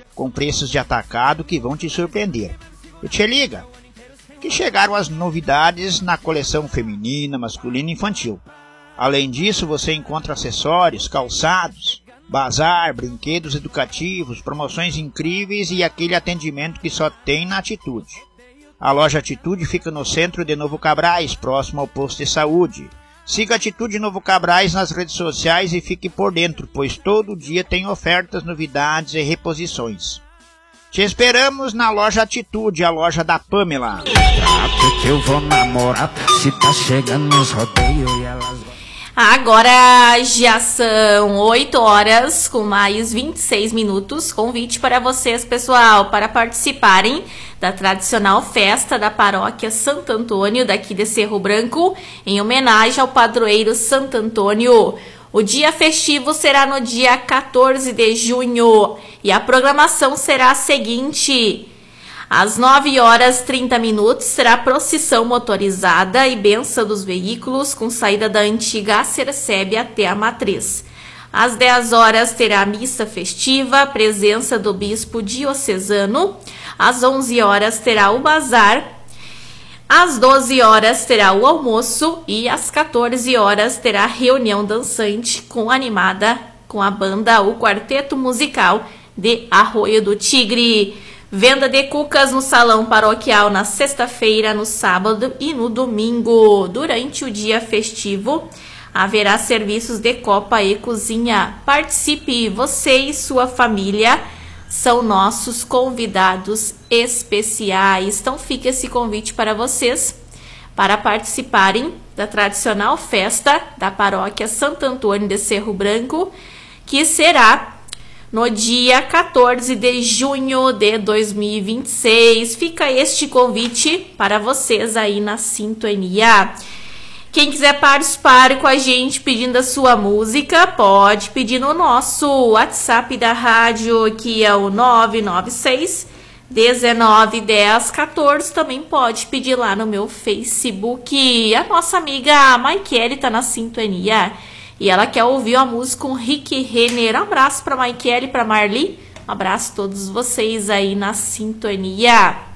com preços de atacado que vão te surpreender. E te liga, que chegaram as novidades na coleção feminina, masculina e infantil. Além disso, você encontra acessórios, calçados, bazar, brinquedos educativos, promoções incríveis e aquele atendimento que só tem na Atitude. A loja Atitude fica no centro de Novo Cabrais, próximo ao posto de saúde. Siga Atitude Novo Cabrais nas redes sociais e fique por dentro, pois todo dia tem ofertas, novidades e reposições. Te esperamos na loja Atitude, a loja da Pamela. Que eu vou namorar, se tá chegando nos rodeios e elas... Agora já são 8 horas com mais 26 minutos. Convite para vocês, pessoal, para participarem da tradicional festa da paróquia Santo Antônio, daqui de Cerro Branco, em homenagem ao padroeiro Santo Antônio. O dia festivo será no dia 14 de junho e a programação será a seguinte... Às 9 horas 30 minutos será procissão motorizada e benção dos veículos com saída da antiga Acercebe até a Matriz. Às 10 horas terá missa festiva, presença do bispo diocesano. Às 11 horas terá o bazar. Às 12 horas terá o almoço e às 14 horas terá reunião dançante animada com a banda O Quarteto Musical de Arroio do Tigre. Venda de cucas no salão paroquial na sexta-feira, no sábado e no domingo. Durante o dia festivo, haverá serviços de copa e cozinha. Participe, você e sua família são nossos convidados especiais. Então fica esse convite para vocês, para participarem da tradicional festa da paróquia Santo Antônio de Cerro Branco, que será no dia 14 de junho de 2026. Fica este convite para vocês aí na sintonia. Quem quiser participar com a gente pedindo a sua música, pode pedir no nosso WhatsApp da rádio, que é o 996 19 10 14. Também pode pedir lá no meu Facebook. A nossa amiga Maiquele está na sintonia e ela quer ouvir a música com Rick Renner. Um abraço para Maiquele e para Marli. Um abraço a todos vocês aí na sintonia.